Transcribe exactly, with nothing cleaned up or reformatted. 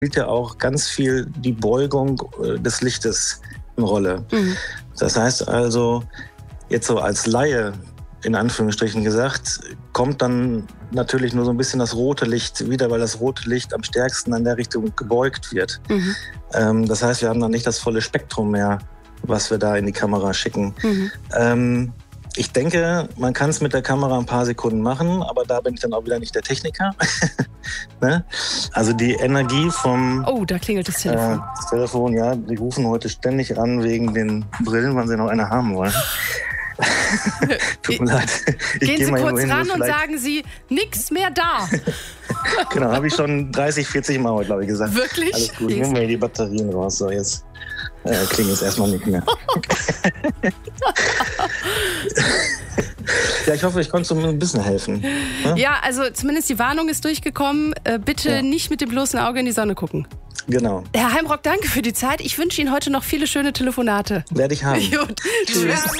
spielt ja auch ganz viel die Beugung äh, des Lichtes eine Rolle. Mhm. Das heißt also, jetzt so als Laie, in Anführungsstrichen gesagt, kommt dann natürlich nur so ein bisschen das rote Licht wieder, weil das rote Licht am stärksten an der Richtung gebeugt wird. Mhm. Ähm, das heißt, wir haben dann nicht das volle Spektrum mehr, was wir da in die Kamera schicken. Mhm. Ähm, ich denke, man kann es mit der Kamera ein paar Sekunden machen, aber da bin ich dann auch wieder nicht der Techniker. Ne? Also die Energie vom... Oh, da klingelt das Telefon. Äh, das Telefon, ja, die rufen heute ständig an wegen den Brillen, wann sie noch eine haben wollen. Tut mir leid. Ich Gehen geh Sie mal kurz hin, ran und vielleicht... sagen Sie, nix mehr da. Genau, habe ich schon dreißig, vierzig Mal heute, glaube ich, gesagt. Wirklich? Alles gut, nehmen wir die Batterien raus. So, jetzt äh, klingelt es erstmal nicht mehr. Ja, ich hoffe, ich konnte so ein bisschen helfen. Ja, ja, also zumindest die Warnung ist durchgekommen. Äh, bitte ja. nicht mit dem bloßen Auge in die Sonne gucken. Genau. Herr Heimrock, danke für die Zeit. Ich wünsche Ihnen heute noch viele schöne Telefonate. Werde ich haben. Gut. Tschüss.